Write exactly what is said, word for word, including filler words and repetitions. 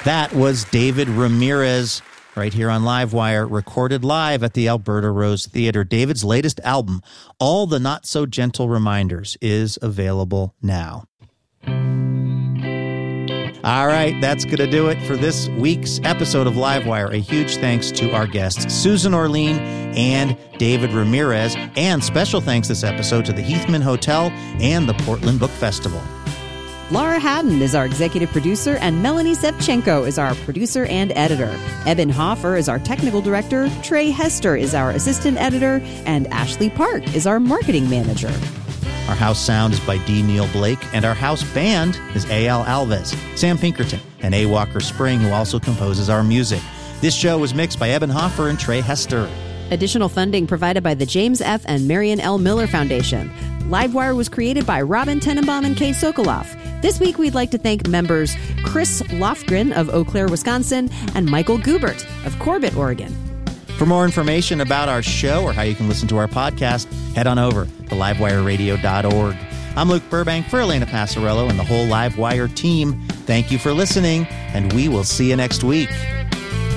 That was David Ramirez right here on Livewire, recorded live at the Alberta Rose Theatre. David's latest album, All the Not So Gentle Reminders, is available now. All right, that's going to do it for this week's episode of Livewire. A huge thanks to our guests, Susan Orlean and David Ramirez, and special thanks this episode to the Heathman Hotel and the Portland Book Festival. Laura Haddon is our executive producer, and Melanie Sevchenko is our producer and editor. Eben Hoffer is our technical director, Trey Hester is our assistant editor, and Ashley Park is our marketing manager. Our house sound is by D. Neil Blake, and our house band is A L Alves, Sam Pinkerton, and A. Walker Spring, who also composes our music. This show was mixed by Eben Hoffer and Trey Hester. Additional funding provided by the James F. and Marion L. Miller Foundation. Livewire was created by Robin Tenenbaum and Kay Sokoloff. This week, we'd like to thank members Chris Lofgren of Eau Claire, Wisconsin, and Michael Gubert of Corbett, Oregon. For more information about our show or how you can listen to our podcast, head on over to livewire radio dot org. I'm Luke Burbank for Elena Passarello and the whole Livewire team. Thank you for listening, and we will see you next week.